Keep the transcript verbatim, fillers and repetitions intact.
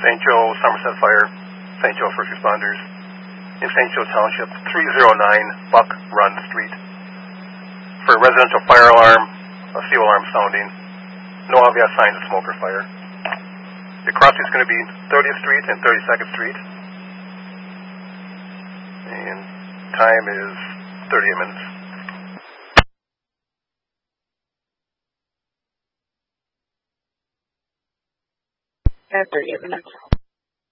Saint Joe, Somerset Fire, Saint Joe First Responders, in Saint Joe Township, three oh nine Buck Run Street. For a residential fire alarm, a C O alarm sounding, no obvious signs of smoke or fire. The crossing is going to be thirtieth Street and thirty-second Street. And time is thirty-eight minutes. At thirty-eight minutes.